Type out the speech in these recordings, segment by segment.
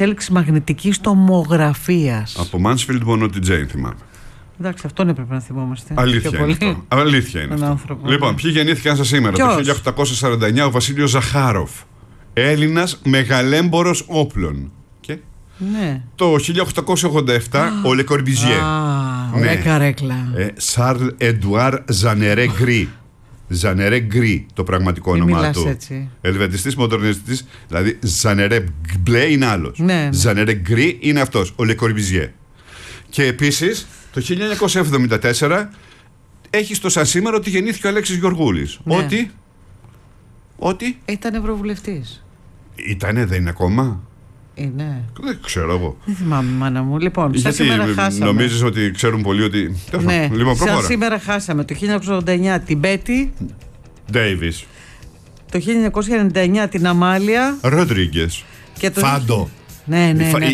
εξέλιξη μαγνητικής τομογραφίας. Από Mansfield μόνο την Jane θυμάμαι. Εντάξει, αυτόν έπρεπε να θυμόμαστε. Αλήθεια είναι αυτό. Αλήθεια είναι αυτό. Άνθρωπο. Λοιπόν, ποιοι γεννήθηκαν σας σήμερα? Το 1849 ο Βασίλειος Ζαχάροφ, Έλληνας μεγαλέμπορος όπλων. Και Ναι. το 1887 ο Le Corbusier. Ωραία καρέκλα. Charles Edouard Jeanneret Gris. Jeanneret Gris το πραγματικό όνομά του. Έτσι. Ελβετιστής, μοντερνιστής, δηλαδή Jeanneret μπλε είναι άλλος. Ναι. Jeanneret Gris είναι αυτός, ο Le Corbusier. Και επίσης το 1974 έχει στο σαν σήμερα ότι γεννήθηκε ο Αλέξης Γεωργούλης. Ναι. Ότι Ήταν ευρωβουλευτής. ήτανε, δεν είναι ακόμα? Είναι. Δεν ξέρω εγώ. Δεν θυμάμαι, μάνα μου. Λοιπόν, σαν Γιατί σήμερα χάσαμε. νομίζεις ότι ξέρουν πολύ ότι. Ναι, Λοιπόν, σαν προχώρα. σήμερα χάσαμε το 1989 την Μπέτη, Ντέιβις, το 1999 την Αμάλια Ροντρίγκες, και το. Φάντο. Ναι.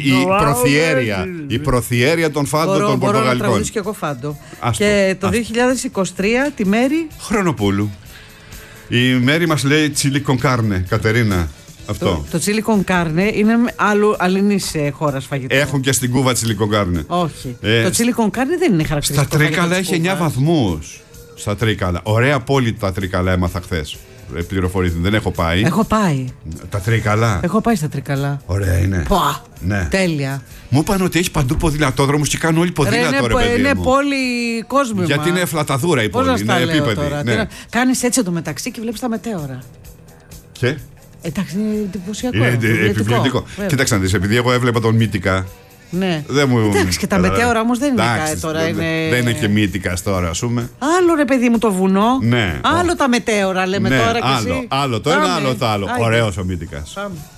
Η προθιέρεια των Φάντο των Μπορώ να Πορτογαλικών. τραγουδήσω και εγώ Φάντο. Άστο, Και το άστο. 2023 τη Μέρη. Χρονοπούλου. Η Μέρη μας λέει τσίλι κονκάρνε, Κατερίνα. Αυτό. Το τσίλι κον κάρνε είναι αλληνής χώρας φαγητό. Έχουν και στην Κούβα τσίλι κονκάρνε. Όχι. Το τσίλι κον κάρνε δεν είναι χαρακτηριστικό. Στα Τρίκαλα φαγητό της έχει 9 Κούβας. βαθμούς. Στα Τρίκαλα. Ωραία πόλη τα Τρίκαλα έμαθα χθες. Πληροφορήθηκα, δεν έχω πάει. Έχω πάει. Τα Τρίκαλα. Έχω πάει στα Τρίκαλα. Ωραία είναι. Πουα! Ναι. Τέλεια. Μου είπαν ότι έχει παντού ποδηλατόδρομους και κάνουν όλοι ποδήλατο, ρε παιδί είναι μου. πόλη κόσμημα. Γιατί είναι φλαταδούρα η Πώς πόλη, να είναι στα λέω επίπεδη. τώρα. Ναι. Κάνεις έτσι εντωμεταξύ και βλέπεις τα μετέωρα. Και Εντάξει, είναι εντυπωσιακό. είναι επιβλητικό. Βέβαια. Κοίταξε να δεις, επειδή εγώ έβλεπα τον Μύτικα. Ναι. Δεν μου. Εντάξει, και τα μετέωρα όμως δεν είναι κάτι τώρα. Δεν είναι και Μύτικας τώρα, ας πούμε. Άλλο ρε παιδί μου το βουνό. Ναι. Άλλο τα μετέωρα λέμε Ναι, τώρα κι εσύ. άλλο το ένα, Πάμε. άλλο το άλλο. Άιντε. Ωραίος ο Μύτικας. Πάμε.